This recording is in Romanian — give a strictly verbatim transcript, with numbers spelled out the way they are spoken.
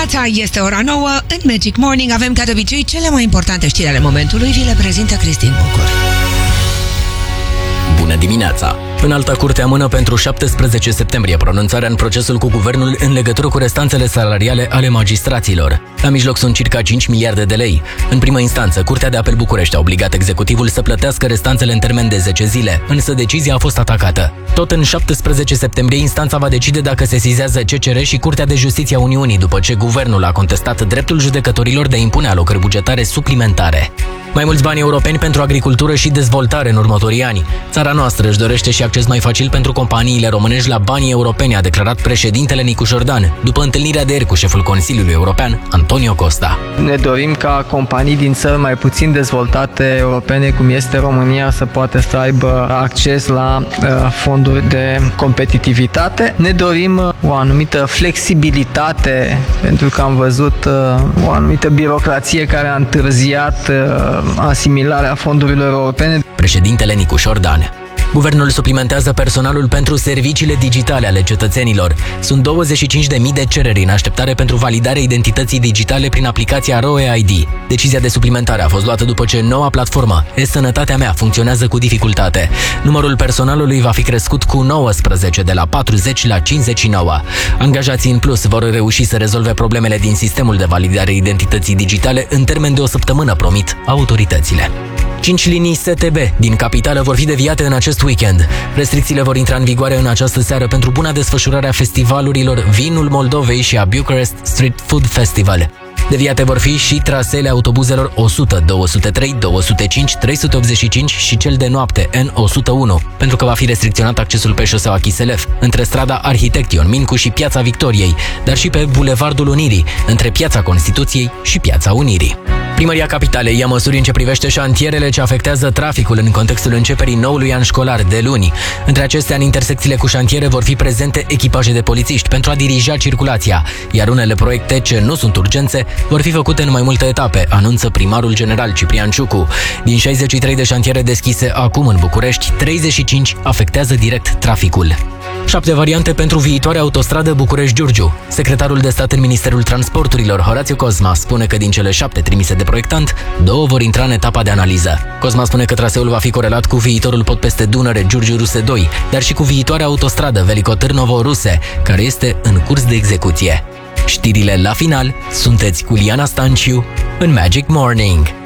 dimineața, este ora nouă. În Magic Morning avem, ca de obicei, cele mai importante știri ale momentului. Vi le prezintă Cristin Bucur. Bună dimineața! Înalta Curte amână pentru șaptesprezece septembrie pronunțarea în procesul cu guvernul în legătură cu restanțele salariale ale magistraților. La mijloc sunt circa cinci miliarde de lei. În primă instanță, Curtea de Apel București a obligat executivul să plătească restanțele în termen de zece zile, însă decizia a fost atacată. Tot în șaptesprezece septembrie, instanța va decide dacă sesizează C C R și Curtea de Justiție a Uniunii, după ce guvernul a contestat dreptul judecătorilor de a impune alocări bugetare suplimentare. Mai mulți bani europeni pentru agricultură și dezvoltare în următorii ani. Țara noastră își dorește și acces mai facil pentru companiile românești la banii europeni, a declarat președintele Nicu Șordan, după întâlnirea de ieri cu șeful Consiliului European, Antonio Costa. Ne dorim ca companii din țări mai puțin dezvoltate europene, cum este România, să poată să aibă acces la uh, fonduri de competitivitate. Ne dorim uh, o anumită flexibilitate, pentru că am văzut uh, o anumită birocrație care a întârziat uh, asimilarea fondurilor europene. Președintele Nicu Șordan. Guvernul suplimentează personalul pentru serviciile digitale ale cetățenilor. Sunt douăzeci și cinci de mii de cereri în așteptare pentru validarea identității digitale prin aplicația R O E I D. Decizia de suplimentare a fost luată după ce noua platformă, E-Sănătatea Mea, funcționează cu dificultate. Numărul personalului va fi crescut cu nouăsprezece, de la patruzeci la cincizeci și nouă. Angajații în plus vor reuși să rezolve problemele din sistemul de validare identității digitale în termen de o săptămână, promit autoritățile. Cinci linii S T B din capitală vor fi deviate în acest weekend. Restricțiile vor intra în vigoare în această seară pentru buna desfășurare a festivalurilor Vinul Moldovei și a Bucharest Street Food Festival. Deviate vor fi și traseele autobuzelor o sută, două sute trei, două sute cinci, trei sute optzeci și cinci și cel de noapte N o sută unu, pentru că va fi restricționat accesul pe șoseaua Chiselef, între strada Arhitect Ion Mincu și Piața Victoriei, dar și pe Bulevardul Unirii, între Piața Constituției și Piața Unirii. Primăria Capitalei ia măsuri în ce privește șantierele ce afectează traficul în contextul începerii noului an școlar de luni. Între acestea, în intersecțiile cu șantiere vor fi prezente echipaje de polițiști pentru a dirija circulația, iar unele proiecte ce nu sunt urgențe vor fi făcute în mai multe etape, anunță primarul general Ciprian Ciucu. Din șaizeci și trei de șantiere deschise acum în București, treizeci și cinci afectează direct traficul. Șapte variante pentru viitoarea autostradă București-Giurgiu. Secretarul de stat în Ministerul Transporturilor, Horațiu Cosma, spune că din cele șapte trimise de proiectant, două vor intra în etapa de analiză. Cosma spune că traseul va fi corelat cu viitorul pod peste Dunăre Giurgiu-Ruse doi, dar și cu viitoarea autostradă Veliko-Târnovo-Ruse, care este în curs de execuție. Știrile la final, sunteți cu Liana Stanciu în Magic Morning.